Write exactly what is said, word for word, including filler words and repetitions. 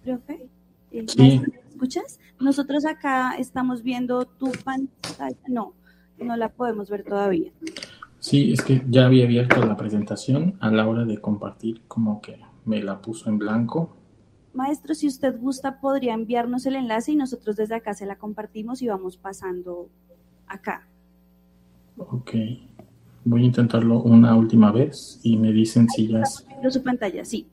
Profe, eh, Sí, maestro, ¿me escuchas? Nosotros acá estamos viendo tu pantalla. No, no la podemos ver todavía. sí, es que ya había abierto la presentación a la hora de compartir, como que me la puso en blanco. Maestro, si usted gusta, podría enviarnos el enlace y nosotros desde acá se la compartimos y vamos pasando acá. Ok, voy a intentarlo una última vez y me dicen si ya es... Viendo su pantalla, sí.